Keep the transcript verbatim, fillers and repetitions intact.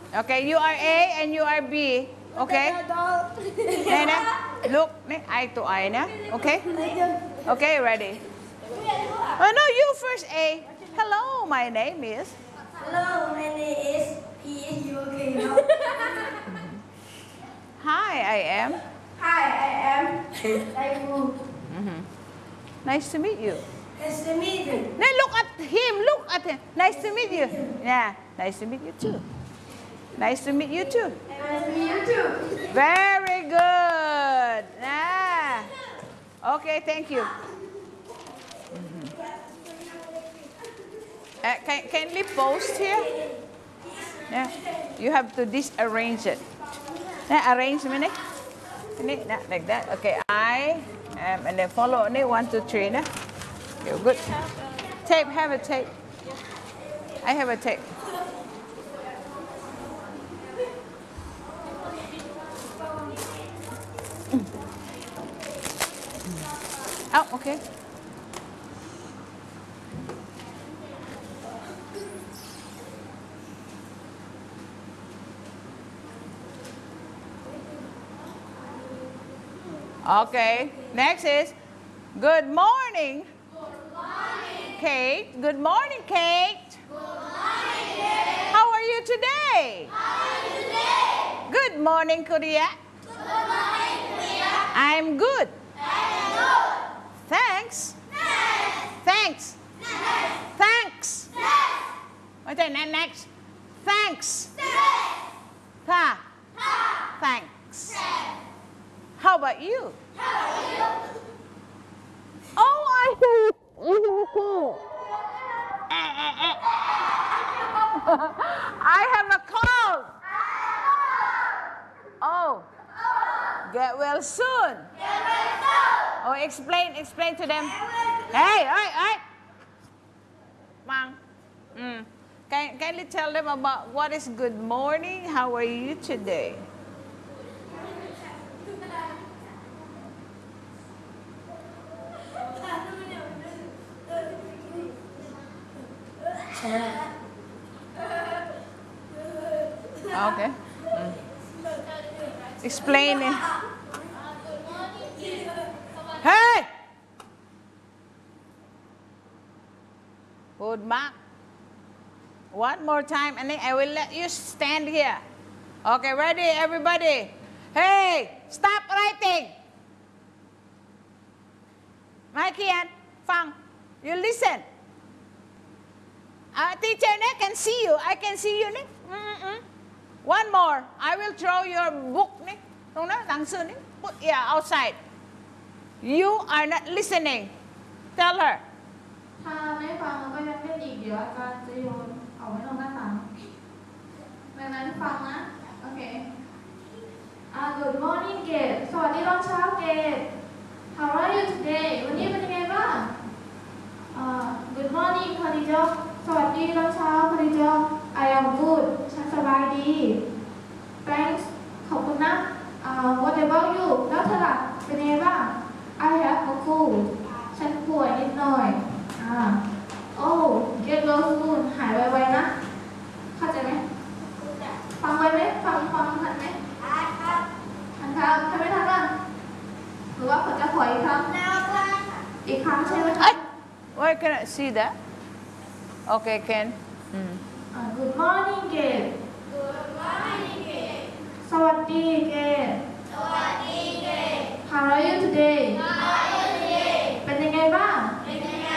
Okay, you are A and you are B. Okay? Này nè, look, này, eye to eye nè. Okay? Okay, ready. Oh no, you first A. Hello, my name is. Hello, my name is P. Is you okay now? Hi, I am. Hi, I am Taifu. Mm-hmm. Nice to meet you. Nice to meet you. Now look at him, look at him. Nice to meet you. Yeah, nice to meet you too. Nice to meet you too. Nice to meet you too. Very good. Yeah. Okay, thank you. Mm-hmm. uh, can, can we post here? Yeah. You have to disarrange it. Yeah, arrange me. Like that. Okay, I um, and then follow it. One, two, three. Nah. Okay, good. Tape, have a tape. I have a tape. Oh, okay. Okay, next is good morning. Good morning. Kate. Good morning, Kate. Good morning, Kate. How are you today? How are you today? Good morning, Korea. Good morning, Korea. I'm good. I'm good. Thanks. Next. Thanks. Next. Thanks. Next. Okay, next. Thanks. Next. Tha. Ha. Thanks. Next. How about you? How are you? Oh, I think I have a cold. Oh, get well soon. Get well soon. Oh, explain, explain to them. Hey, hey, hey. Mang. Mm. Can, can you tell them about what is good morning? How are you today? Okay. Mm. Explain it. Hey! Good, Mark. One more time, and then I will let you stand here. Okay, ready, everybody? Hey, stop writing. Mai Kian, Fang, you listen. Uh, teacher, I can see you. I can see you. Mm-mm. One more. I will throw your book. Put yeah, outside. You are not listening. Tell her. ถ้าไม่ฟังแล้วก็ยังเล่นอีกเดี๋ยวอาจารย์จะโยนเอาไว้ตรงหน้าต่างดังนั้นฟังนะโอเคอ่า Good morning Kate สวัสดีตอนเช้า Kate How are you today วันนี้เป็นยังไงบ้างอ่า Good morning คาริจอสวัสดีตอนเช้าคาริจอ I am good ฉันสบายดี Thanks ขอบคุณนะอ่า What about you แล้วเธอล่ะเป็นยังไงบ้าง I have a cold ฉันป่วยนิดหน่อยอ่า Oh get well soon หายไวๆนะเข้าใจไหมฟังไวไหมฟังฟังทันไหมทันทันครับทันไม่ทันบ้างหรือว่าผมจะขออีกครั้งอีกครั้งใช่ไหมครับ Why can I see that? Okay, Ken. Mm. Uh, Good morning Kate Good morning, Kate. สวัสดี Kate สวัสดี Kate. How are you today How